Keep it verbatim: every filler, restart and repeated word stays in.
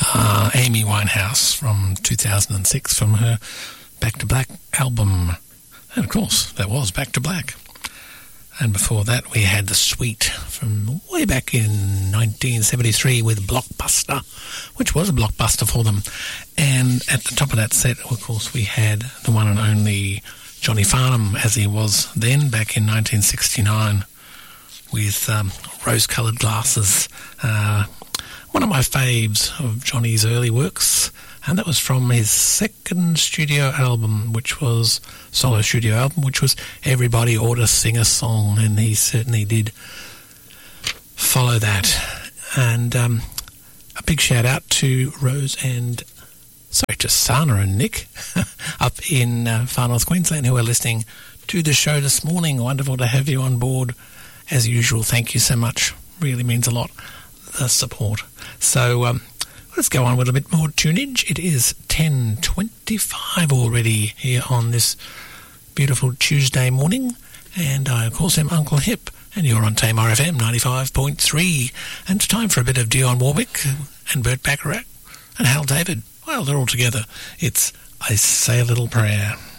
uh, Amy Winehouse from two thousand six from her Back to Black album. And of course, that was Back to Black. And before that, we had The Sweet from way back in nineteen seventy-three with Blockbuster, which was a blockbuster for them. And at the top of that set, of course, we had the one and only Johnny Farnham, as he was then, back in nineteen sixty-nine, with um, Rose-Coloured Glasses. Uh, one of my faves of Johnny's early works, and that was from his second studio album, which was solo studio album, which was Everybody Ought to Sing a Song, and he certainly did follow that. And um, a big shout out to Rose and, sorry, to Sana and Nick up in uh, Far North Queensland who are listening to the show this morning. Wonderful to have you on board. As usual, thank you so much. Really means a lot, the support. So, um, let's go on with a bit more tunage. It is ten twenty-five already here on this beautiful Tuesday morning. And I, of course, am Uncle Hip, and you're on Tamar F M ninety-five point three. And it's time for a bit of Dionne Warwick and Burt Bacharach and Hal David. Well, they're all together. It's I Say a Little Prayer.